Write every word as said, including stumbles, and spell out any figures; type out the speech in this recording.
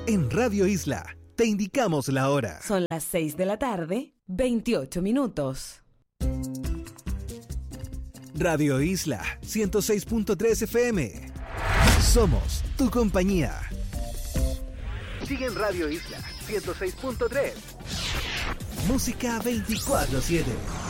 En Radio Isla, te indicamos la hora. Son las seis de la tarde, veintiocho minutos. Radio Isla, ciento seis punto tres F M. Somos tu compañía. Sigue en Radio Isla, ciento seis punto tres. Música veinticuatro siete.